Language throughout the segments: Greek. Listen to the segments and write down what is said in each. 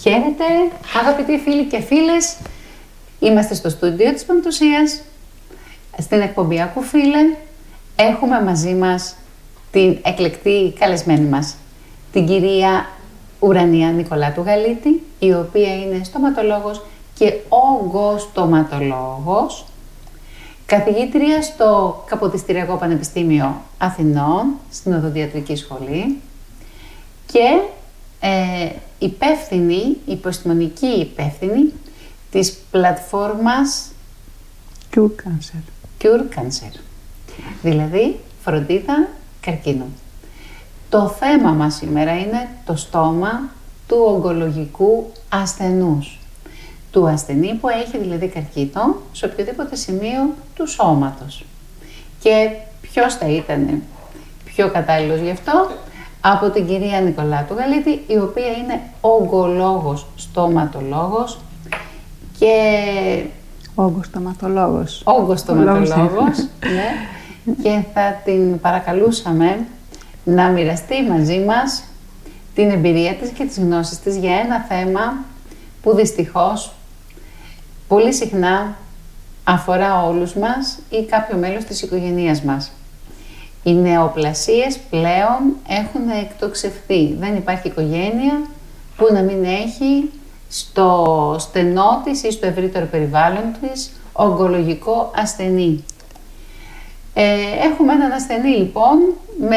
Χαίρετε, αγαπητοί φίλοι και φίλες. Είμαστε στο στούντιο της Πεμπτουσίας, στην εκπομπή Άκου Φίλε. Έχουμε μαζί μας την εκλεκτή καλεσμένη μας, την κυρία Ουρανία Νικολάτου Γαλίτη, η οποία είναι στοματολόγος και ογκοστοματολόγος, καθηγήτρια στο Καποδιστριακό Πανεπιστήμιο Αθηνών, στην Οδοντιατρική Σχολή και επιστημονική υπεύθυνη της πλατφόρμας Cure Cancer, δηλαδή φροντίδα καρκίνου. Το θέμα μας σήμερα είναι το στόμα του ογκολογικού ασθενούς. Του ασθενή που έχει δηλαδή καρκίνο σε οποιοδήποτε σημείο του σώματος. Και ποιος θα ήταν πιο κατάλληλος γι' αυτό από την κυρία Νικολάτου Γαλίτη, η οποία είναι ογκολόγος, στοματολόγος και... Ογκοστοματολόγος. Ναι. Και θα την παρακαλούσαμε να μοιραστεί μαζί μας την εμπειρία της και τις γνώσεις της για ένα θέμα που δυστυχώς πολύ συχνά αφορά όλους μας ή κάποιο μέλος της οικογένειας μας. Οι νεοπλασίες πλέον έχουν εκτοξευθεί. Δεν υπάρχει οικογένεια που να μην έχει στο στενό της ή στο ευρύτερο περιβάλλον της ογκολογικό ασθενή. Έχουμε έναν ασθενή λοιπόν με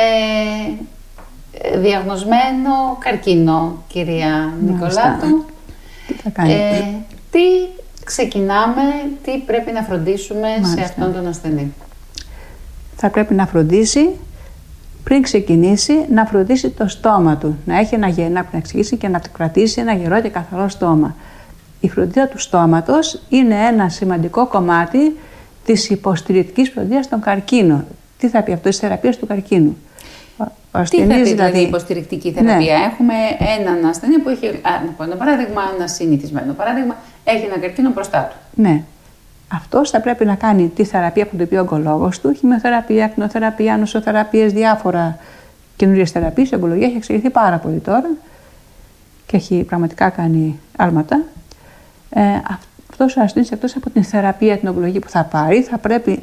διαγνωσμένο καρκίνο, κυρία Νικολάτου. Τι θα κάνει? Τι ξεκινάμε, τι πρέπει να φροντίσουμε σε αυτόν τον ασθενή? Θα πρέπει να φροντίσει, πριν ξεκινήσει, να φροντίσει το στόμα του. Να έχει να εξηγήσει και να κρατήσει ένα γερό και καθαρό στόμα. Η φροντίδα του στόματος είναι ένα σημαντικό κομμάτι της υποστηρικτικής φροντίδας των καρκίνων. Τι θα πει αυτό, της θεραπείας του καρκίνου? Τι θα πει δηλαδή υποστηρικτική θεραπεία? Ναι. Έχουμε έναν ασθενή που έχει, ένα παράδειγμα, ένα συνηθισμένο παράδειγμα, έχει ένα καρκίνο μπροστά του. Ναι. Αυτός θα πρέπει να κάνει τη θεραπεία που το πει ο ογκολόγος του, χημειοθεραπεία, ακτινοθεραπεία, νοσοθεραπείες, διάφορα καινούριες θεραπείες. Η ογκολογία έχει εξελιχθεί πάρα πολύ τώρα και έχει πραγματικά κάνει άλματα. Αυτός ο ασθενής, εκτός από την θεραπεία την ογκολογική που θα πρέπει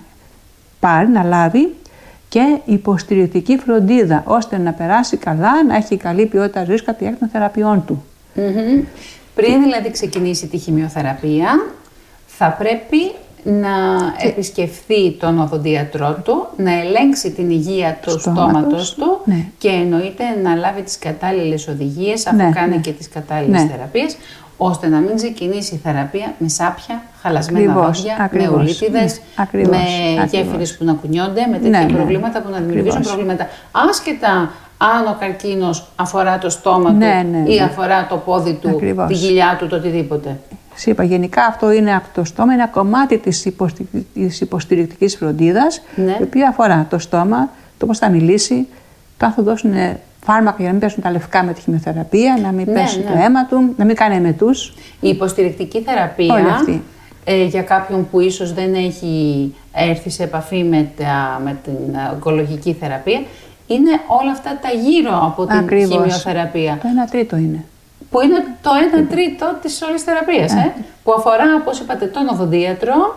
να λάβει και υποστηρικτική φροντίδα, ώστε να περάσει καλά, να έχει καλή ποιότητα ζωής κατά τη διάρκεια των θεραπείων του. Πριν δηλαδή ξεκινήσει τη χημειοθεραπεία, θα πρέπει να επισκεφθεί τον οδοντίατρό του, να ελέγξει την υγεία του στόματος του και εννοείται να λάβει τις κατάλληλες οδηγίες αφού κάνει και τις κατάλληλες θεραπείες, ώστε να μην ξεκινήσει η θεραπεία με σάπια, χαλασμένα δόντια, με ουλίτιδες, με γέφυρες που να κουνιόνται, με τέτοια προβλήματα που να δημιουργήσουν προβλήματα. Άσχετα αν ο καρκίνος αφορά το στόμα του ή αφορά το πόδι του, τη κοιλιά του, το οτιδήποτε. Είπα, γενικά αυτό είναι από το στόμα, είναι ένα κομμάτι της υποστηρικτικής φροντίδας, η οποία αφορά το στόμα, το πώς θα μιλήσει, το αν θα δώσουν φάρμακα για να μην πέσουν τα λευκά με τη χημειοθεραπεία, να μην πέσει το αίμα του, να μην κάνει εμετούς. Η υποστηρικτική θεραπεία για κάποιον που ίσως δεν έχει έρθει σε επαφή με την ογκολογική θεραπεία, είναι όλα αυτά τα γύρω από την χημειοθεραπεία. Το 1/3 είναι. Που είναι το 1/3 της όλης θεραπείας, που αφορά, όπως είπατε, τον οδοντίατρο,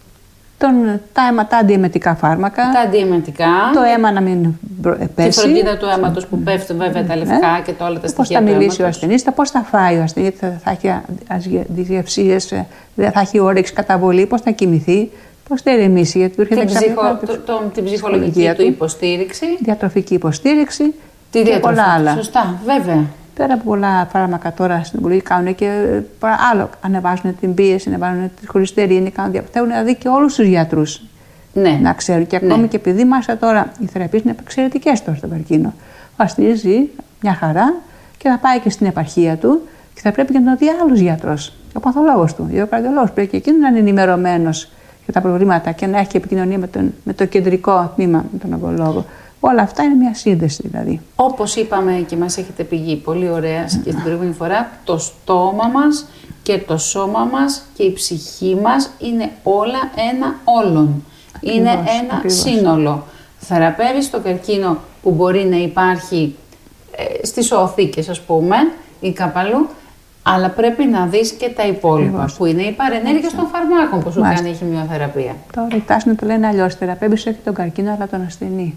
τα αντιεμετικά φάρμακα, το αίμα να μην πέσει, τη φροντίδα του αίματος που πέφτουν βέβαια τα λευκά και όλα τα στοιχεία. Πώς θα μιλήσει ο ασθενής, πώς θα φάει ο ασθενής, θα έχει διευσίες, δεν θα έχει όρεξη, καταβολή, πώς θα κοιμηθεί, πώς θα ηρεμήσει, γιατί την ψυχολογική του υποστήριξη, διατροφική υποστήριξη και πολλά άλλα. Σωστά, βέβαια. Πέρα από πολλά φάρμακα τώρα στην ογκολογία κάνουν και άλλο. Ανεβάζουν την πίεση, ανεβάζουν τη χολυστερίνη, θέλουν δηλαδή και όλους τους γιατρούς να ξέρουν. Και ακόμη και επειδή μάλιστα τώρα οι θεραπείες είναι εξαιρετικές τώρα στον καρκίνο. Ο ασθενής ζει μια χαρά και θα πάει και στην επαρχία του και θα πρέπει και να τον δει άλλος γιατρός. Ο παθολόγος του ή ο καρδιολόγος πρέπει και εκείνο να είναι ενημερωμένος για τα προβλήματα και να έχει επικοινωνία με το κεντρικό τμήμα, με τον ογκολόγο. Όλα αυτά είναι μια σύνδεση δηλαδή. Όπως είπαμε και μας έχετε πει πολύ ωραία και την προηγούμενη φορά, το στόμα μας και το σώμα μας και η ψυχή μας είναι όλα ένα όλον. Είναι ένα σύνολο. Θεραπεύεις το καρκίνο που μπορεί να υπάρχει στις οθήκες, ας πούμε, ή κάπου αλλού, Αλλά πρέπει να δεις και τα υπόλοιπα, που είναι οι παρενέργειες των φαρμάκων που σου κάνει η χημειοθεραπεία. Τώρα οι τάσεις το λένε αλλιώς. Θεραπεύεις όχι τον καρκίνο, αλλά τον ασθενή.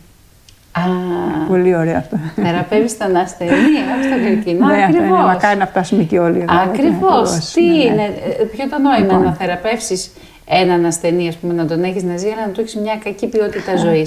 Πολύ ωραίο αυτό. Θεραπεύεις τον ασθενή, όχι τον καρκίνο. Ναι, ακριβώς. Μακάρι να φτάσουμε και όλοι. Ακριβώς. Τι είναι, ποιο το νόημα να θεραπεύσεις έναν ασθενή, ας πούμε, να τον έχεις να ζει, αλλά να του έχεις μια κακή ποιότητα ζωής.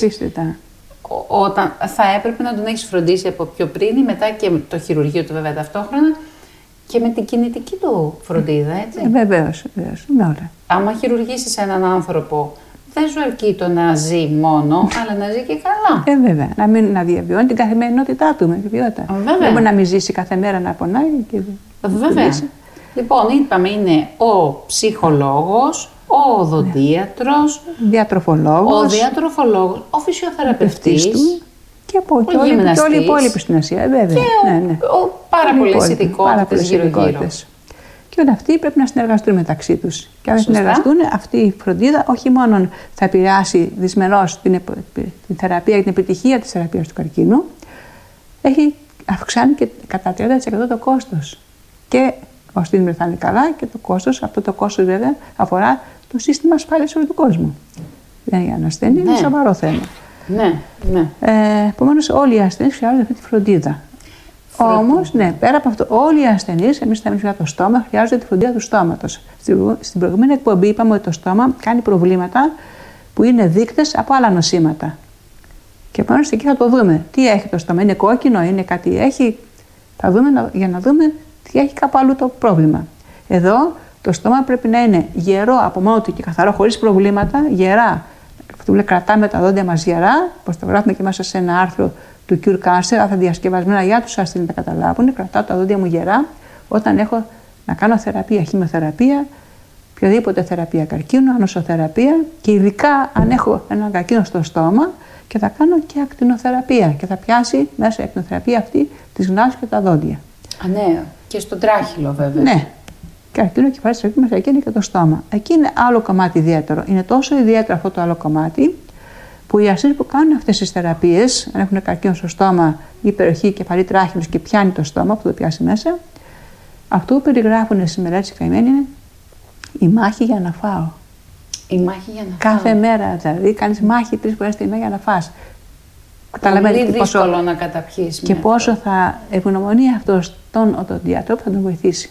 Όταν θα έπρεπε να τον έχεις φροντίσει από πιο πριν ή μετά και με το χειρουργείο του, βέβαια, ταυτόχρονα και με την κινητική του φροντίδα, έτσι. Βεβαίως, με όλα. Άμα χειρουργήσεις έναν άνθρωπο, δεν σου αρκεί το να ζει μόνο, αλλά να ζει και καλά. Βέβαια. Να διαβιώνει την καθημερινότητά του με ποιότητα. Δεν μπορεί να μην ζήσει κάθε μέρα να πονάει. Βέβαια. Λοιπόν, είπαμε, είναι ο ψυχολόγος, ο οδοντίατρος, διατροφολόγος, ο φυσιοθεραπευτής του και όλοι οι υπόλοιποι στην Ασία. Βέβαια. Και πάρα πολλές ειδικότητες γύρω-γύρω. Και όλοι αυτοί πρέπει να συνεργαστούν μεταξύ τους. Και αν συνεργαστούν, αυτή η φροντίδα όχι μόνο θα επηρεάσει δυσμενώς την θεραπεία και την επιτυχία της θεραπείας του καρκίνου, αυξάνει και κατά 30% το κόστος. Και ο ασθενής θα είναι καλά και το κόστος, αυτό το κόστος βέβαια αφορά το σύστημα ασφάλειας όλου του κόσμου. Δεν είναι για ένα ασθενή, είναι σοβαρό θέμα. Ναι. Επομένως, όλοι οι ασθενείς χρειάζονται αυτή τη φροντίδα. Όμως, πέρα από αυτό, όλοι οι ασθενείς, εμείς θα μιλήσουμε για το στόμα, χρειάζονται τη φροντίδα του στόματος. Στην προηγούμενη εκπομπή είπαμε ότι το στόμα κάνει προβλήματα που είναι δείκτες από άλλα νοσήματα. Και επομένως εκεί θα το δούμε. Τι έχει το στόμα, είναι κόκκινο, είναι κάτι έχει. Θα δούμε για να δούμε τι έχει κάπου αλλού το πρόβλημα. Εδώ το στόμα πρέπει να είναι γερό από μόνο του και καθαρό, χωρίς προβλήματα, γερά. Αυτό που λέει, κρατάμε τα δόντια μας γερά, όπως το γράφουμε και μέσα σε ένα άρθρο του Cure Cancer, αυτά διασκευασμένα για τους ασθενείς να τα καταλάβουν. Κρατάω τα δόντια μου γερά όταν έχω να κάνω θεραπεία, χημειοθεραπεία, οποιαδήποτε θεραπεία καρκίνου, ανοσοθεραπεία και ειδικά αν έχω έναν καρκίνο στο στόμα και θα κάνω και ακτινοθεραπεία και θα πιάσει μέσα η ακτινοθεραπεία αυτή τις γνάθους και τα δόντια. Ναι, και στον τράχυλο βέβαια. Ναι. Καρκίνο κεφαλής τραχύλου μέσα εκεί είναι και το στόμα. Εκεί είναι άλλο κομμάτι ιδιαίτερο. Είναι τόσο ιδιαίτερο αυτό το άλλο κομμάτι που οι ασθενείς που κάνουν αυτές τις θεραπείες, αν έχουν καρκίνο στο στόμα ή περιοχή κεφαλή τράχυλος και πιάνει το στόμα που το πιάσει μέσα, αυτό που περιγράφουν στις μελέτες καημένοι είναι η μάχη για να φάω. Η μάχη για να Κάθε μέρα δηλαδή κάνεις μάχη 3 φορές τη μέρα για να φας. Πολύ δύσκολο να καταπιείς. Και πόσο θα ευγνωμονεί αυτό τον οδοντίατρο που θα τον βοηθήσει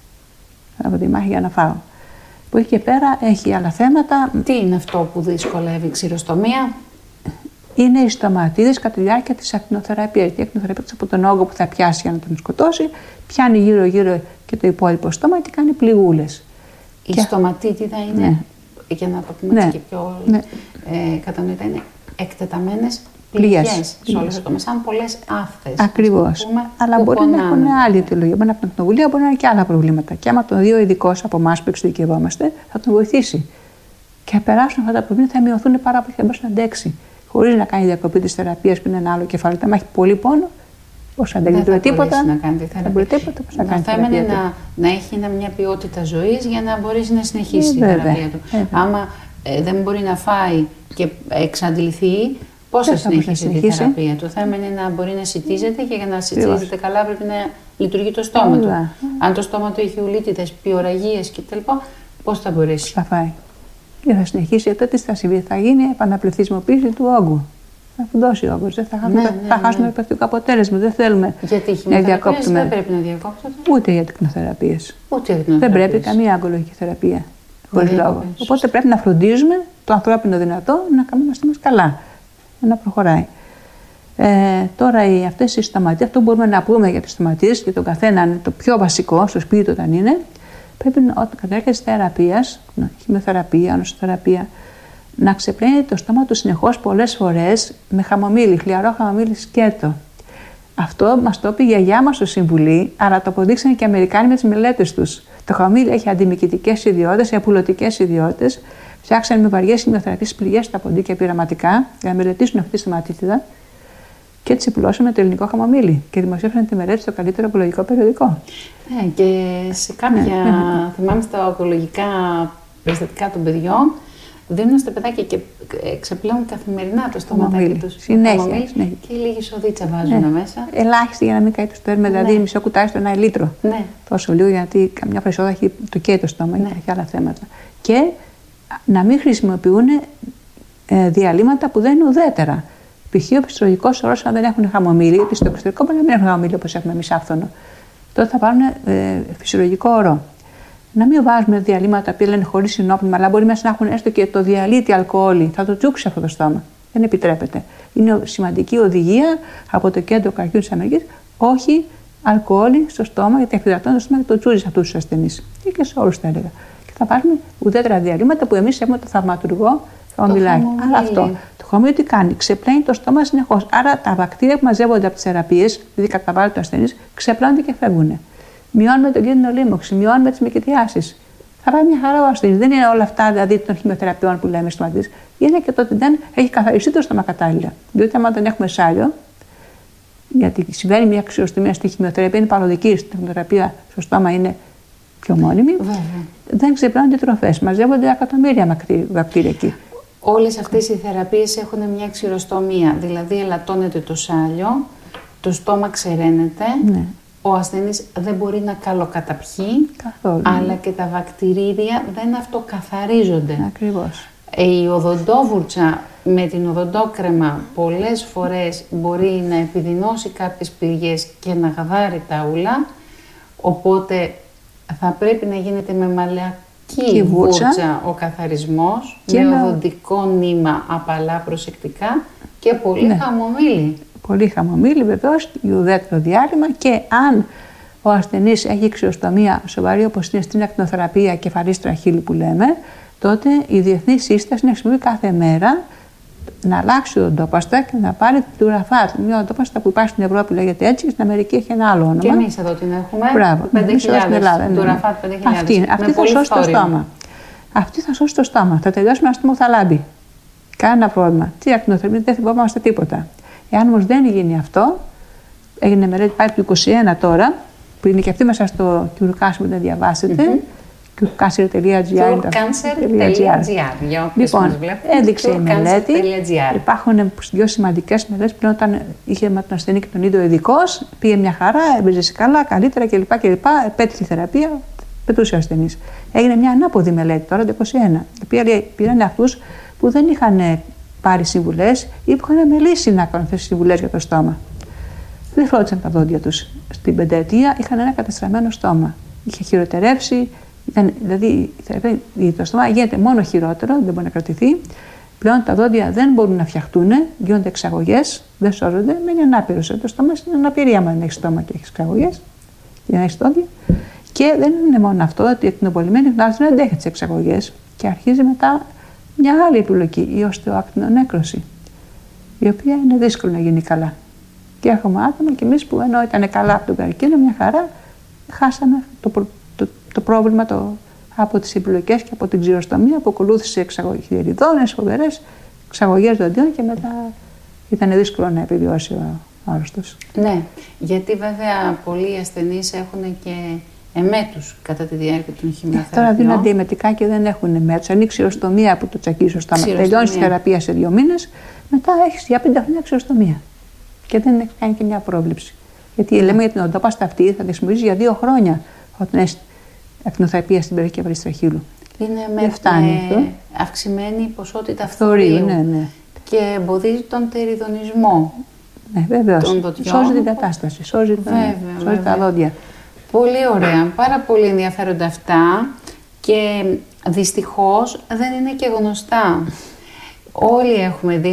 από τη μάχη για να φάω. Που εκεί και πέρα έχει άλλα θέματα. Τι είναι αυτό που δυσκολεύει η ξηροστομία? Είναι οι στοματίδες κατά τη διάρκεια της ακτινοθεραπείας. Η ακτινοθεραπεία από τον όγκο που θα πιάσει για να τον σκοτώσει, πιάνει γύρω-γύρω και το υπόλοιπο στόμα και κάνει πληγούλες. Η στοματίτιδα είναι, για να το πούμε έτσι και πιο κατανοητά, είναι εκτεταμένες πληγές σε όλο το τομέα, σαν πολλές άφθες. Ακριβώς. Αλλά μπορεί να έχουν άλλη αιτιολογία. Μπορεί να έχουν ακτινοβουλία, μπορεί να είναι και άλλα προβλήματα. Και άμα τον δει ο ειδικός από εμάς που εξειδικευόμαστε, θα τον βοηθήσει. Και θα περάσουν αυτά τα προβλήματα, θα μειωθούν πάρα πολύ και θα μπορέσει να αντέξει. Χωρίς να κάνει διακοπή της θεραπείας που είναι ένα άλλο κεφάλαιο. Αν έχει πολύ πόνο, πώς θα αντέξει τίποτα. Να κάνει τη θεραπεία. Το θέμα είναι να έχει μια ποιότητα ζωής για να μπορέσει να συνεχίσει τη θεραπεία του. Άμα δεν μπορεί να φάει και εξαντληθεί, πώς θα συνεχίσει τη θεραπεία του? Το θέμα είναι να μπορεί να σιτίζεται και για να σιτίζεται καλά πρέπει να λειτουργεί το στόμα του. Αν το στόμα του έχει ουλίτιδες, πιοραγίες κτλ., πώς θα μπορέσει? Θα φάει. Και θα συνεχίσει, τότε τι θα συμβεί? Θα γίνει επαναπληθυσμοποίηση του όγκου. Θα φουντώσει ο όγκος. Θα χάσουμε επαρκτικό αποτέλεσμα. Δεν θέλουμε να διακόπτουμε. Δεν πρέπει να διακόπτουμε. Ούτε για ακτινοθεραπείες. Δεν πρέπει καμία ογκολογική θεραπεία. Χωρίς λόγο. Οπότε πρέπει να φροντίζουμε το ανθρώπινο δυνατό να κάνουμε μας καλά. Να προχωράει. Τώρα αυτές οι στοματίδες, αυτό που μπορούμε να πούμε για τις στοματίδες και τον καθένα είναι το πιο βασικό στο σπίτι όταν είναι, πρέπει κατά τη διάρκεια της θεραπείας, χημειοθεραπεία, ανοσοθεραπεία, να ξεπλένει το στόμα του συνεχώς πολλές φορές με χαμομήλι, χλιαρό χαμομήλι σκέτο. Αυτό μας το είπε η γιαγιά μας στο Συμβουλή, αλλά το αποδείξανε και οι Αμερικάνοι με τις μελέτες τους. Το χαμομήλι έχει αντιμυκητικές ιδιότητες, απουλωτικές ιδιότητες. Φτιάξανε με βαριές χημειοθεραπείες πληγές στα ποντίκια πειραματικά για να μελετήσουν αυτή τη στοματίτιδα και έτσι πλώσαμε το ελληνικό χαμομήλι και δημοσίευσαν τη μελέτη στο καλύτερο ογκολογικό περιοδικό. Και σε κάποια, θυμάμαι στα ογκολογικά περιστατικά των παιδιών, δίνουν στα παιδάκια και ξεπλώνουν καθημερινά το στόματάκι τους. Συνέχεια. Και λίγη σοδίτσα βάζουν μέσα. Ελάχιστη για να μην καεί το στέρμα, δηλαδή μισό κουτάλι στο 1 λίτρο. Ναι. Τόσο λίγο, γιατί καμιά φορά έχει το καίει το στόμα ή έχει άλλα θέματα. Και να μην χρησιμοποιούν διαλύματα που δεν είναι ουδέτερα. Π.χ. ο φυσιολογικός όρος, αν δεν έχουν χαμομήλι, γιατί στο εξωτερικό μπορεί να μην έχουν χαμομήλι όπως έχουμε εμείς άφθονο, τότε θα πάρουν φυσιολογικό όρο. Να μην βάζουμε διαλύματα που λένε χωρίς συνόπνευμα, αλλά μπορεί μέσα να έχουν έστω και το διαλύτη αλκοόλι. Θα το τσούξει αυτό το στόμα. Δεν επιτρέπεται. Είναι σημαντική οδηγία από το Κέντρο Καρκίνου της Αμερικής, όχι αλκοόλι στο στόμα, γιατί αφιδατώνει το στόμα και το τσούζει σε αυτούς τους ασθενείς. Και σε όλους τα έλεγα. Και θα πάρουμε ουδέτερα διαλύματα που εμείς έχουμε το θαυματουργό χαμομηλάκι. Άρα αυτό. Το χαμομήλι τι κάνει, ξεπλένει το στόμα συνεχώς. Άρα τα βακτήρια που μαζεύονται από τις θεραπείες, δηλαδή καταβάλλει το ασθενής, ξεπλένονται και φεύγουν. Μειώνουμε τον κίνδυνο λίμωξη, μειώνουμε τις μικητιάσεις. Θα πάει μια χαρά ο ασθενής. Δεν είναι όλα αυτά δηλαδή των χημειοθεραπείων που λέμε στο μαθητής. Είναι και το ότι δεν έχει καθαριστεί το στόμα κατάλληλα. Διότι άμα δεν έχουμε σάλιο, γιατί συμβαίνει μια ξυλοστομία στη χημειοθεραπεία, είναι παροδική, στην χημειοθεραπεία στο στόμα είναι πιο μόνιμη. Βέβαια. Δεν ξεπλένονται οι τροφές. Μαζεύονται εκατομμύρια βακτήρια εκεί. Όλες αυτές οι θεραπείες έχουν μια ξυλοστομία. Δηλαδή, ελαττώνεται το σάλιο, το στόμα ξεραίνεται. Ναι. Ο ασθενής δεν μπορεί να καλοκαταπιεί, αλλά και τα βακτηρίδια δεν αυτοκαθαρίζονται. Ακριβώς. Η οδοντόβουρτσα με την οδοντόκρεμα πολλές φορές μπορεί να επιδεινώσει κάποιες πληγές και να γαδάρει τα ούλα, οπότε θα πρέπει να γίνεται με μαλακή βούρτσα ο καθαρισμός, με οδοντικό νήμα απαλά προσεκτικά και πολύ χαμομήλι. Πολύ χαμομήλι, βεβαίως, ουδέτερο διάλειμμα, και αν ο ασθενής έχει ξυλοστομία σοβαρή, όπως είναι στην ακτινοθεραπεία κεφαλής τραχύλου που λέμε, τότε η διεθνή σύσταση είναι να χρησιμοποιεί κάθε μέρα να αλλάξει οδοντόπαστα και να πάρει τη Duravat, μια οδοντόπαστα που υπάρχει στην Ευρώπη, λέγεται έτσι, και στην Αμερική έχει ένα άλλο όνομα. Και εμείς εδώ την έχουμε. Μπράβο, 5.000. Στην Ελλάδα. Duravat 5.000. Αυτή θα σώσει το στόμα. Αυτή θα σώσει το στόμα. Θα τελειώσουμε να στούμε θα λάμπει. Κανένα πρόβλημα. Τι ακτινοθεραπεία, δεν θυμόμαστε τίποτα. Εάν όμως δεν γίνει αυτό, έγινε μελέτη πάλι του 2021 τώρα, που είναι και αυτή μέσα στο Curecancer που δεν διαβάσετε, curecancer.gr. Λοιπόν, έδειξε η μελέτη. Υπάρχουν δύο σημαντικές μελέτες πλέον, όταν είχε με τον ασθενή και τον ίδιο ειδικός, πήγε μια χαρά, έμπαιζε καλά, καλύτερα κλπ. Επέτυχε η θεραπεία, πετούσε ο ασθενής. Έγινε μια ανάποδη μελέτη τώρα το 2021, η οποία πήραν αυτούς που δεν είχαν πάρει συμβουλές ή που είχαν μελήσει να κάνουν αυτές τις συμβουλές για το στόμα. Δεν φρόντισαν τα δόντια τους. Στην πενταετία είχαν ένα καταστραμμένο στόμα. Είχε χειροτερεύσει, δηλαδή το στόμα γίνεται μόνο χειρότερο, δεν μπορεί να κρατηθεί. Πλέον τα δόντια δεν μπορούν να φτιαχτούν, γίνονται εξαγωγές, δεν σώζονται, μένει ανάπηρος. Το στόμα είναι αναπηρία, αν δεν έχει στόμα και έχει εξαγωγές, και να έχει δόντια. Και δεν είναι μόνο αυτό, ότι η ακτινοπολυμμένη γνώση δεν αντέχει τις εξαγωγές και αρχίζει μετά μια άλλη επιλογή, η οστεοακτινονέκρωση, η οποία είναι δύσκολο να γίνει καλά. Και έχουμε άτομα και εμείς που ενώ ήταν καλά από τον καρκίνο, μια χαρά, χάσαμε το πρόβλημα από τις επιλογές και από την ξυλοστομία που ακολούθησε χειριδόνες, φοβερές εξαγωγές δοντιών και μετά ήταν δύσκολο να επιβιώσει ο άρρωστος. Ναι, γιατί βέβαια πολλοί ασθενείς έχουν και εμέτους κατά τη διάρκεια των χημειοθεραπείων. Τώρα δίνουν αντιεμετικά και δεν έχουν εμέτους. Αν είναι ξυλοστομία που το τσακίζει στο στόμα, τελειώνει τη θεραπεία σε 2 μήνες, μετά έχει για 5 χρόνια ξυλοστομία. Και δεν έχει κάνει και μια πρόβλεψη. Γιατί λέμε για την οδοντόπαστα αυτή θα τη χρησιμοποιήσει για 2 χρόνια όταν έχει ακτινοθεραπεία στην περιοχή κεφαλής τραχύλου. Είναι με αυξημένη ποσότητα φθορείου. Ναι. Και εμποδίζει τον τεριδονισμό. Ναι, βεβαίως. Σώζει την κατάσταση, σώζει τα δόντια. Πολύ ωραία, πάρα πολύ ενδιαφέροντα αυτά και δυστυχώς δεν είναι και γνωστά. Όλοι έχουμε δει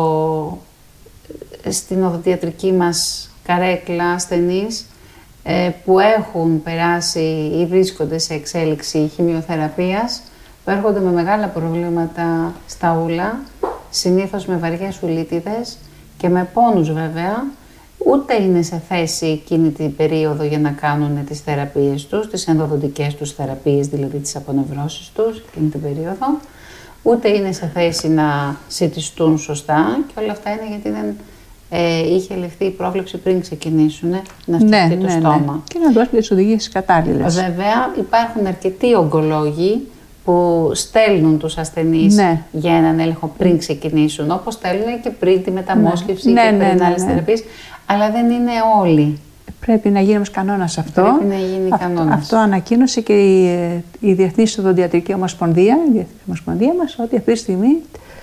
στην οδοντιατρική μας καρέκλα ασθενείς που έχουν περάσει ή βρίσκονται σε εξέλιξη χημειοθεραπείας, που έρχονται με μεγάλα προβλήματα στα ούλα, συνήθως με βαριές ουλίτιδες και με πόνους βέβαια, ούτε είναι σε θέση εκείνη την περίοδο για να κάνουν τις θεραπείες τους, τις ενδοδοντικές τους θεραπείες, δηλαδή τις απονευρώσεις τους εκείνη την περίοδο, ούτε είναι σε θέση να σιτιστούν σωστά και όλα αυτά είναι γιατί δεν είχε ληφθεί η πρόβλεψη πριν ξεκινήσουν να φτιαχτεί το στόμα. Και να δώσει τις οδηγίες κατάλληλες. Βέβαια υπάρχουν αρκετοί ογκολόγοι που στέλνουν τους ασθενείς για έναν έλεγχο πριν ξεκινήσουν, όπως στέλνουν και πριν τη μεταμόσχευση και πριν άλλες θεραπείες, αλλά δεν είναι όλοι. Πρέπει να γίνει όμως κανόνας αυτό. Πρέπει να γίνει κανόνας. Αυτό ανακοίνωσε και η Διεθνής Οδοντιατρική Ομοσπονδία, η Διεθνής Ομοσπονδία μας, ότι αυτή τη στιγμή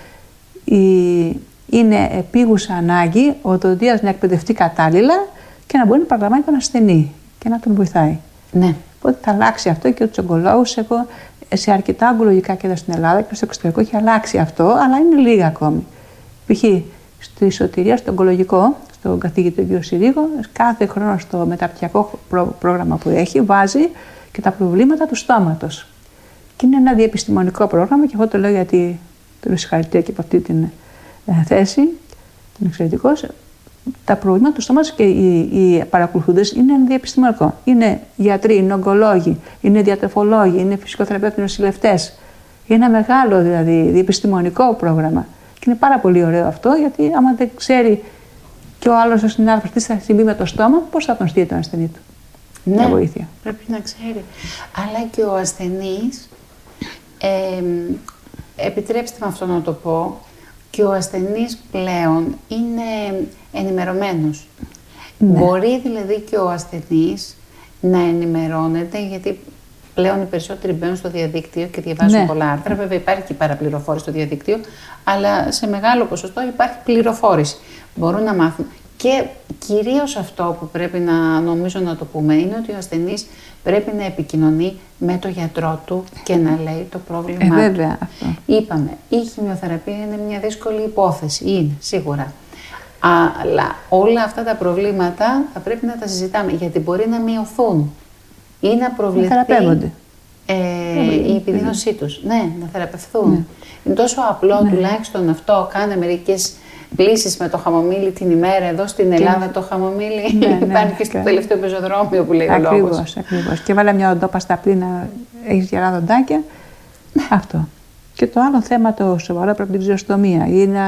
είναι επίγουσα ανάγκη ο οδοντίας να εκπαιδευτεί κατάλληλα και να μπορεί να παραλαμβάνει τον ασθενή και να τον βοηθάει. Ναι. Οπότε θα αλλάξει αυτό και τους ογκολόγους. Εγώ σε αρκετά ογκολογικά κέντρα στην Ελλάδα και στο εξωτερικό έχει αλλάξει αυτό, αλλά είναι λίγα ακόμη. Π.χ. στη Σωτηρία, στο ογκολογικό, στον καθηγητή κ. Συρίγο, κάθε χρόνο στο μεταπτυχιακό πρόγραμμα που έχει, βάζει και τα προβλήματα του στόματος. Και είναι ένα διεπιστημονικό πρόγραμμα και εγώ το λέω γιατί το συγχαρητήρια και από αυτή την θέση, την εξαιρετικός. Τα προβλήματα του στόματος και οι παρακολουθούντες είναι διεπιστημονικό. Είναι γιατροί, είναι ογκολόγοι, είναι διατροφολόγοι, είναι φυσικοθεραπεύτες, νοσηλευτές. Είναι ένα μεγάλο δηλαδή διεπιστημονικό πρόγραμμα. Και είναι πάρα πολύ ωραίο αυτό, γιατί άμα δεν ξέρει και ο άλλος ο συνάδελφος τι θα συμβεί με το στόμα, πώς θα τον στείλει τον ασθενή του. Ναι, βοήθεια. Πρέπει να ξέρει. Αλλά και ο ασθενής, επιτρέψτε με αυτό να το πω, και ο ασθενής πλέον είναι ενημερωμένος. Ναι. Μπορεί δηλαδή και ο ασθενής να ενημερώνεται, γιατί πλέον οι περισσότεροι μπαίνουν στο διαδίκτυο και διαβάζουν πολλά άρθρα. Βέβαια υπάρχει και παραπληροφόρηση στο διαδίκτυο, αλλά σε μεγάλο ποσοστό υπάρχει πληροφόρηση. Μπορούν να μάθουν. Και κυρίως αυτό που πρέπει να νομίζω να το πούμε είναι ότι ο ασθενής πρέπει να επικοινωνεί με τον γιατρό του και να λέει το πρόβλημά του. Βέβαια, αυτό. Είπαμε, η χημειοθεραπεία είναι μια δύσκολη υπόθεση, είναι σίγουρα. Αλλά όλα αυτά τα προβλήματα θα πρέπει να τα συζητάμε, γιατί μπορεί να μειωθούν ή να προβληθεί η επιδείνωσή τους. Ναι, να θεραπευθούν. Ναι. Είναι τόσο απλό, τουλάχιστον αυτό, κάνε μερικές πλήσεις με το χαμομήλι την ημέρα. Εδώ στην Ελλάδα το χαμομήλι υπάρχει και στο τελευταίο πεζοδρόμιο που λέει ο λόγος. Ακριβώς. Και βάλε μια οντόπαστα απλή να έχεις γερά δοντάκια. Αυτό. Και το άλλο θέμα το σοβαρό πρέπει την ξυλοστομία.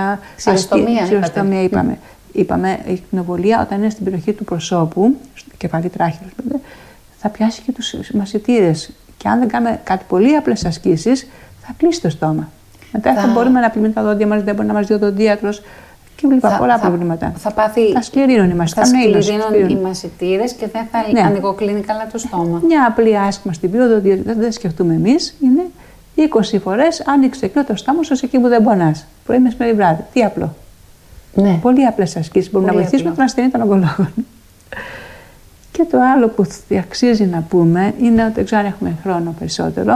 Ξυλοστομία είπαμε. Είπαμε, η ακτινοβολία όταν είναι στην περιοχή του προσώπου, στο κεφάλι τράχυλος, θα πιάσει και τους μασιτήρες. Και αν δεν κάνουμε κάτι πολύ απλές ασκήσεις, θα κλείσει το στόμα. Μετά θα μπορούμε να πλύνουμε τα δόντια μας, δεν μπορεί να μας δει ο οδοντίατρος και πολλά προβλήματα. Θα σκληρύνουν οι μασιτήρες και δεν θα ανοιγοκλίνει καλά το στόμα. Μια απλή άσκηση μας την πει ο οδοντίατρος, δεν σκεφτούμε εμείς, είναι 20 φορές άνοιξε εκείνο το στόμα σου εκεί που δεν πονάς. Πρωί, μεσημέρι, βράδυ. Τι απλό. Ναι. Πολύ απλές ασκήσεις μπορούμε να βοηθήσουμε τον ασθενή των ογκολόγων. Και το άλλο που αξίζει να πούμε είναι ότι δεν ξέρω αν έχουμε χρόνο περισσότερο,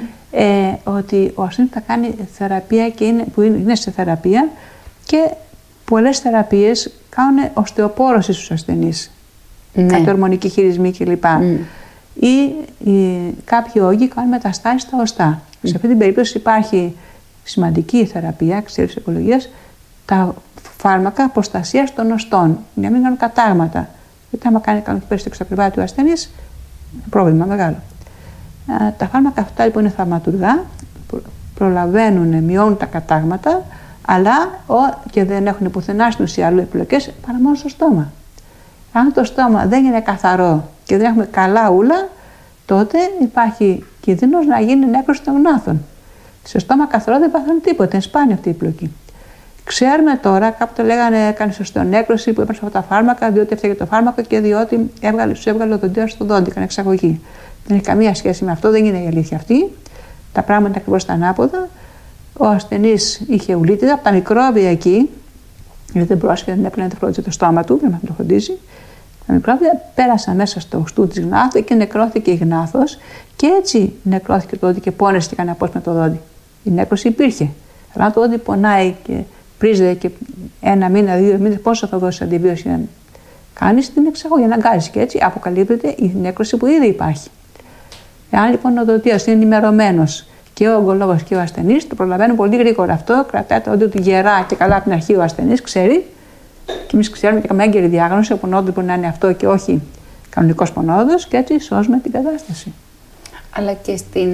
ότι ο ασθενής θα κάνει θεραπεία και που είναι σε θεραπεία και πολλές θεραπείες κάνουν οστεοπόρωση στους ασθενείς, κατορμονικοί χειρισμοί κλπ. Ή κάποιοι όγκοι κάνουν μεταστάσεις στα οστά. Σε αυτή την περίπτωση υπάρχει σημαντική θεραπεία, ξέρεις οικολογίας, τα φάρμακα προστασίας των οστών, για να μην κάνουν κατάγματα. Γιατί άμα κάνει κανένα περιστατικό στα κρυβά του ασθενής, είναι πρόβλημα μεγάλο. Τα φάρμακα αυτά λοιπόν είναι θαυματουργά, προλαβαίνουν, μειώνουν τα κατάγματα, αλλά και δεν έχουν πουθενά στην ουσία αλλού επιλογές παρά μόνο στο στόμα. Αν το στόμα δεν είναι καθαρό και δεν έχουμε καλά ούλα, τότε υπάρχει κίνδυνος να γίνει νέκρωση των γνάθων. Στο στόμα καθαρό δεν πάθουν τίποτα, είναι σπάνια αυτή η πλοκή. Ξέρουμε τώρα, κάποτε λέγανε έκανε οστεονέκρωση που έπαιρνε αυτά τα φάρμακα, διότι έφταιγε το φάρμακο και διότι σου έβγαλε ο οδοντίατρος στο δόντι, έκανε εξαγωγή. Δεν έχει καμία σχέση με αυτό, δεν είναι η αλήθεια αυτή. Τα πράγματα είναι ακριβώς τα ανάποδα. Ο ασθενής είχε ουλίτιδα από τα μικρόβια εκεί, γιατί δεν πρόσχε, δεν έπαιρνε να φρόντιζε το στόμα του, πρέπει να το φροντίζει. Τα μικρόβια πέρασαν μέσα στο οστού της γνάθου και νεκρώθηκε η γνάθος και έτσι νεκρώθηκε το δόντι και πόνεσε και έκανε απόσπασμα το δόντι. Η νέκρωση υπήρχε. Αλλά αν το δόντι πονάει και πρίζεται και 1 μήνα, 2 μήνες, πόσο θα δώσει αντιβίωση να κάνει την εξαγωγή, να αγκάζει και έτσι αποκαλύπτεται η νέκρωση που ήδη υπάρχει. Εάν λοιπόν ο οδοντίατρος είναι ενημερωμένος και ο ογκολόγος και ο ασθενής, το προλαβαίνουν πολύ γρήγορα αυτό, κρατάει το δόντι του γερά και καλά από την αρχή ο ασθενής, ξέρει. Και εμείς ξέρουμε και κάνουμε έγκαιρη διάγνωση, ο πονόδος μπορεί να είναι αυτό και όχι κανονικός πονόδος, και έτσι σώζουμε την κατάσταση. Αλλά και στην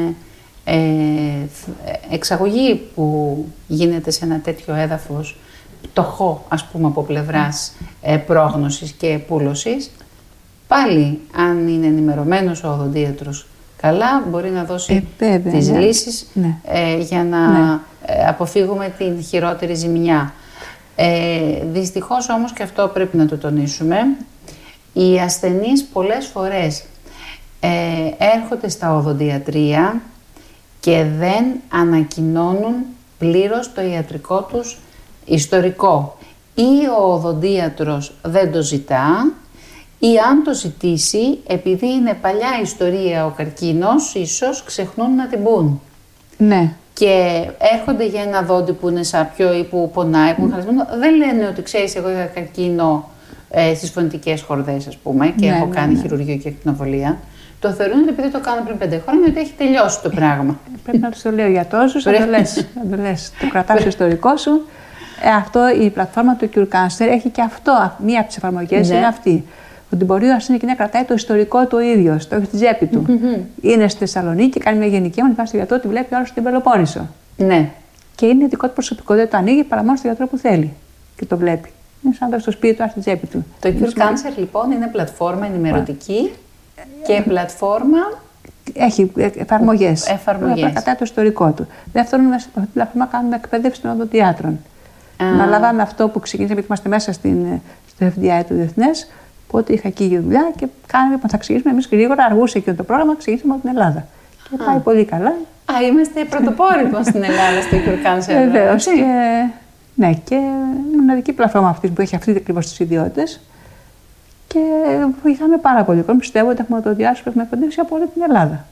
εξαγωγή που γίνεται σε ένα τέτοιο έδαφος πτωχό, ας πούμε, από πλευράς πρόγνωσης και πούλωσης, πάλι αν είναι ενημερωμένος ο οδοντίατρος καλά, μπορεί να δώσει τις λύσεις για να αποφύγουμε την χειρότερη ζημιά. Δυστυχώς όμως, και αυτό πρέπει να το τονίσουμε, οι ασθενείς πολλές φορές έρχονται στα οδοντιατρία και δεν ανακοινώνουν πλήρως το ιατρικό τους ιστορικό. Ή ο οδοντίατρος δεν το ζητά, ή αν το ζητήσει, επειδή είναι παλιά ιστορία ο καρκίνος, ίσως ξεχνούν να την πούν. Ναι. Και έρχονται για ένα δόντι που είναι σάπιο ή που πονάει, που είναι χαλασμένο. Δεν λένε ότι ξέρεις, εγώ είχα καρκίνο στις φωνητικές χορδές, ας πούμε, και έχω κάνει χειρουργείο και ακτινοβολία. Το θεωρούν ότι επειδή το κάνω πριν 5 χρόνια, ότι έχει τελειώσει το πράγμα. Πρέπει να το λέει ο γιατρός σου, να το λες. Το κρατάς στο ιστορικό σου. Αυτό, η πλατφόρμα του Cure Cancer έχει και αυτό. Μία από τις εφαρμογές είναι αυτή. Ότι μπορεί ο ασθενής να κρατάει το ιστορικό του ο ίδιος, το έχει στη τσέπη του. Είναι στη Θεσσαλονίκη, κάνει μια γενική μου, πάει στο γιατρό, τη βλέπει όλο στην Πελοπόννησο. Ναι. Και είναι δικό του προσωπικό, δεν το ανοίγει παρά μόνο στο γιατρό που θέλει και το βλέπει. Είναι σαν να το στο σπίτι του, στη τσέπη του. Το Cure Cancer λοιπόν είναι πλατφόρμα ενημερωτική και πλατφόρμα. Έχει εφαρμογές. Κρατάει το ιστορικό του. Δεύτερον, μέσα από αυτή την πλατφόρμα κάνουμε εκπαίδευση των οδοντιάτρων. Αναλάβαμε αυτό που ξεκίνησαμε, είμαστε μέσα στο FDI του Διεθνές, που ότι είχα εκεί για δουλειά και κάναμε, θα ξεκινήσουμε εμείς γρήγορα, αργούσε και το πρόγραμμα, ξεκινήσαμε από την Ελλάδα. Και πάει πολύ καλά. Είμαστε πρωτοπόροι λοιπόν στην Ελλάδα στο Cure Cancer. Βεβαίως. Ναι, και είναι μοναδική πλατφόρμα αυτή που έχει αυτή ακριβώς τις ιδιότητες. Και βοηθάμε πάρα πολύ. Πιστεύω ότι έχουμε το διάσωπο που έχουμε φροντίσει από όλη την Ελλάδα.